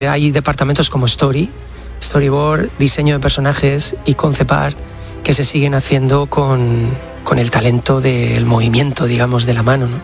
Hay departamentos como Storyboard, diseño de personajes y Concept Art que se siguen haciendo con el talento del movimiento, digamos, de la mano, ¿no?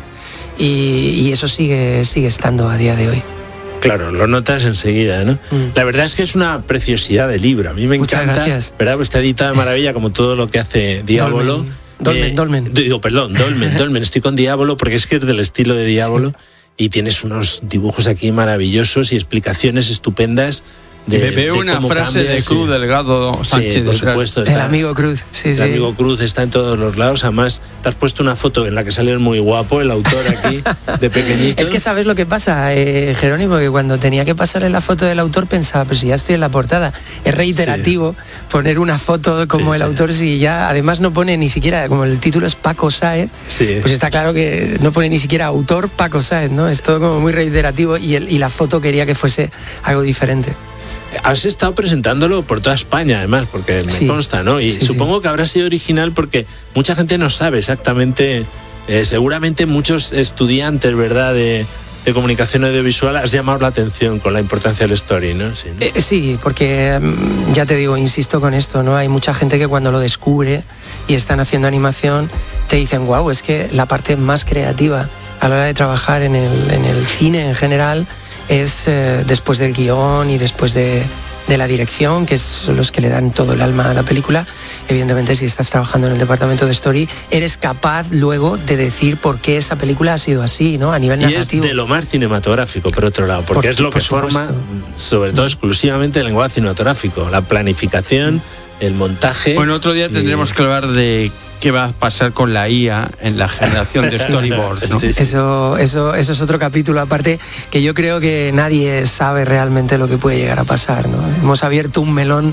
Y eso sigue estando a día de hoy. Claro, lo notas enseguida, ¿no? La verdad es que es una preciosidad de libro. A mí me encanta. Muchas gracias. ¿Verdad? Pues está editado de maravilla, como todo lo que hace Diabolo. Dolmen. Dolmen. Estoy con Diabolo porque es que es del estilo de Diabolo. Sí. Y tienes unos dibujos aquí maravillosos y explicaciones estupendas. Me veo una frase de Cruz Delgado Sánchez. Sí, por supuesto. El amigo Cruz, el amigo Cruz está en todos los lados. Además, te has puesto una foto en la que sale muy guapo el autor aquí, de pequeñito. Es que sabes lo que pasa, Jerónimo, que cuando tenía que pasarle la foto del autor pensaba, pero si ya estoy en la portada. Es reiterativo poner una foto como el autor, si ya además no pone ni siquiera, como el título es Paco Sáez, pues está claro que no pone ni siquiera autor Paco Sáez, ¿no? Es todo como muy reiterativo y la foto quería que fuese algo diferente. Has estado presentándolo por toda España, además, porque me consta, ¿no? Y supongo que habrá sido original porque mucha gente no sabe exactamente, seguramente muchos estudiantes, ¿verdad?, de comunicación audiovisual has llamado la atención con la importancia del story, ¿no? Sí, ¿no? Sí, porque ya te digo, insisto con esto, ¿no? Hay mucha gente que cuando lo descubre y están haciendo animación te dicen, guau, es que la parte más creativa a la hora de trabajar en el cine en general es después del guión y después de la dirección, que son los que le dan todo el alma a la película. Evidentemente, si estás trabajando en el departamento de story, eres capaz luego de decir por qué esa película ha sido así, ¿no? A nivel narrativo. Y es de lo más cinematográfico, por otro lado, porque es lo que forma, sobre todo exclusivamente, el lenguaje cinematográfico, la planificación, el montaje. Bueno, otro día tendremos que hablar de qué va a pasar con la IA en la generación de storyboards, ¿no? Eso es otro capítulo aparte, que yo creo que nadie sabe realmente lo que puede llegar a pasar, ¿no? Hemos abierto un melón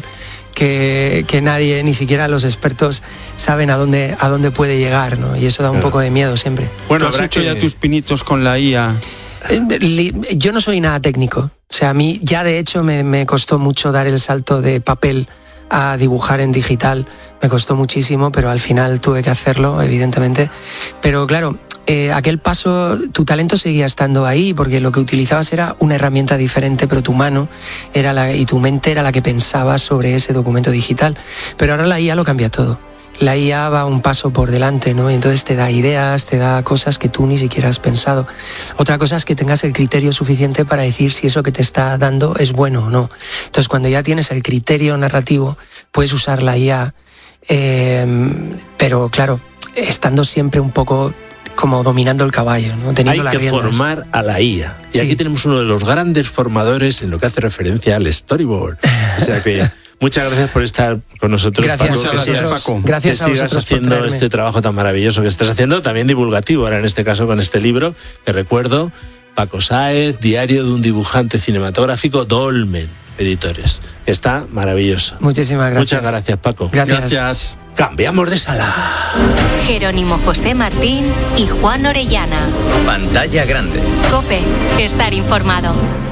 que nadie, ni siquiera los expertos, saben a dónde puede llegar, ¿no? Y eso da un poco de miedo siempre. Bueno, ¿has hecho ya tus pinitos con la IA? Yo no soy nada técnico. O sea, a mí ya de hecho me costó mucho dar el salto de papel a dibujar en digital. Me costó muchísimo, pero al final tuve que hacerlo, evidentemente. Pero claro, aquel paso, tu talento seguía estando ahí, porque lo que utilizabas era una herramienta diferente, pero tu mano y tu mente era la que pensaba sobre ese documento digital. Pero ahora la IA lo cambia todo. La IA va un paso por delante, ¿no? Y entonces te da ideas, te da cosas que tú ni siquiera has pensado. Otra cosa es que tengas el criterio suficiente para decir si eso que te está dando es bueno o no. Entonces, cuando ya tienes el criterio narrativo, puedes usar la IA, pero claro, estando siempre un poco como dominando el caballo, ¿no? Teniendo las riendas. Hay que formar a la IA. Y aquí tenemos uno de los grandes formadores en lo que hace referencia al storyboard. O sea que muchas gracias por estar con nosotros, gracias, Paco. Paco. Gracias a vosotros. Que sigas haciendo este trabajo tan maravilloso que estás haciendo, también divulgativo, ahora en este caso con este libro, que recuerdo, Paco Sáez, Diario de un dibujante cinematográfico, Dolmen Editores. Está maravilloso. Muchísimas gracias. Muchas gracias, Paco. Gracias. Cambiamos de sala. Jerónimo José Martín y Juan Orellana. Pantalla grande. COPE. Estar informado.